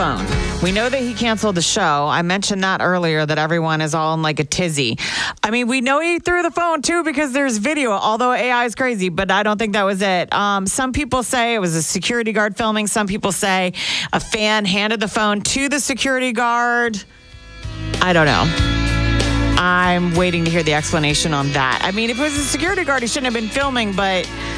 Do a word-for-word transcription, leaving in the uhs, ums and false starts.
phone. We know that he canceled the show. I mentioned that earlier, that everyone is all in like a tizzy. I mean, we know he threw the phone too because there's video, although A I is crazy, but I don't think that was it. Um, some people say it was a security guard filming. Some people say a fan handed the phone to the security guard. I don't know. I'm waiting to hear the explanation on that. I mean, if it was a security guard, he shouldn't have been filming, but